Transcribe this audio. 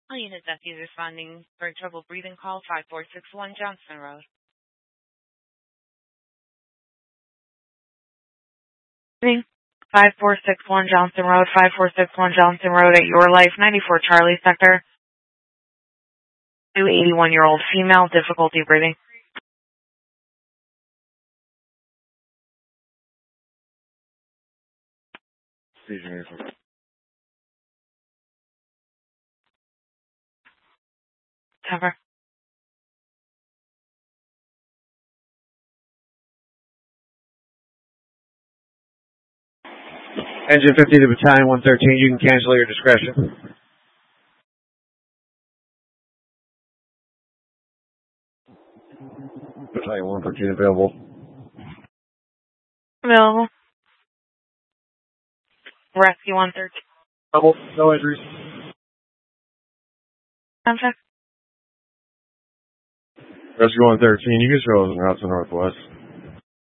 All unit deputies responding for trouble breathing call 5461 Johnston Road. 5461 Johnston Road, 5461 Johnston Road at Your Life, 94 Charlie Sector. 81-year-old female, difficulty breathing. Cover. Engine 50 to Battalion 113, you can cancel your discretion. Battalion 113 available. Available. Rescue 113. Available. No injuries. Contact. Rescue 113, you can show us in route to Northwest.